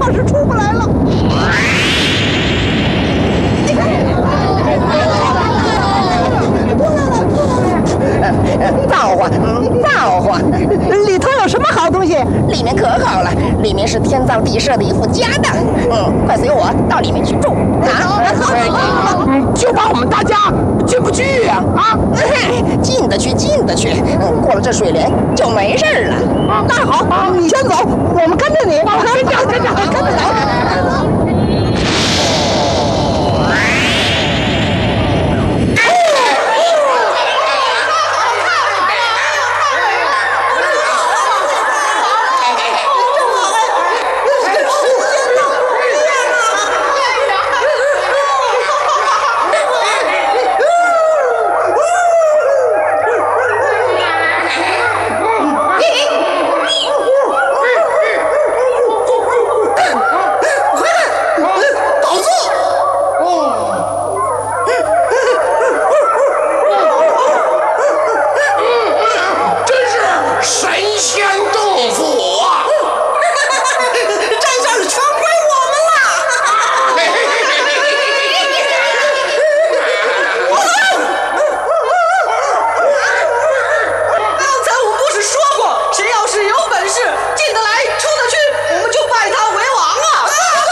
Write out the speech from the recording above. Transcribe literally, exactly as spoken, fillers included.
怕是出不来了。 造化，嗯，造化！ 里头有什么好东西？ 里面可好了，里面是天造地设的一副家当。嗯，快随我到里面去住。啊， 就怕我们大家进不去呀！啊， 进得去，进得去。嗯，过了这水帘就没事了。 那好，你先走，我们跟着你。 跟着，跟着，跟着来。